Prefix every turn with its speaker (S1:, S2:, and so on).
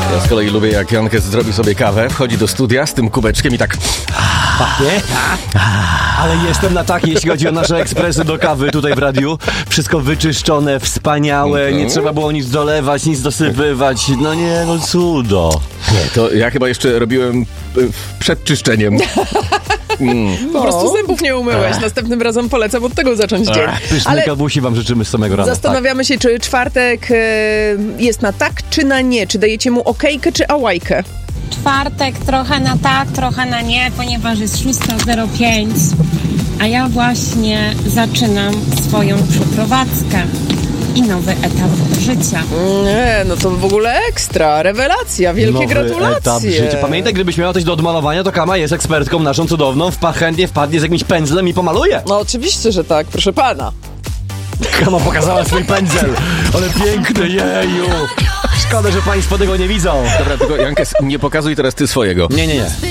S1: Ja z kolei lubię, jak Jankes zrobi sobie kawę, wchodzi do studia z tym kubeczkiem i tak...
S2: Pachnie? Ale jestem na tak, jeśli chodzi o nasze ekspresy do kawy tutaj w radiu. Wszystko wyczyszczone, wspaniałe, nie trzeba było nic dolewać, nic dosypywać. No nie, no cudo.
S1: Nie, to ja chyba jeszcze robiłem przed czyszczeniem.
S3: Po prostu zębów nie umyłeś. Następnym razem polecam od tego zacząć dzień.
S2: Pysznej kawusi wam życzymy z samego rana.
S3: Zastanawiamy się, czy czwartek jest na tak, czy na nie. Czy dajecie mu okejkę, czy ałajkę?
S4: Czwartek trochę na tak, trochę na nie, ponieważ jest 6:05, a ja właśnie zaczynam swoją przeprowadzkę i nowy etap życia.
S3: Nie, no to w ogóle ekstra, rewelacja, wielkie
S2: Nowy
S3: gratulacje.
S2: etap życia. Pamiętaj, gdybyś miała coś do odmalowania, to Kama jest ekspertką naszą cudowną, chętnie wpadnie z jakimś pędzlem i pomaluje.
S3: No oczywiście, że tak, proszę pana.
S2: Kama pokazała swój pędzel, ale piękny, jeju. Szkoda, że państwo tego nie widzą.
S1: Dobra, tylko Jankes, nie pokazuj teraz ty swojego.
S2: Nie.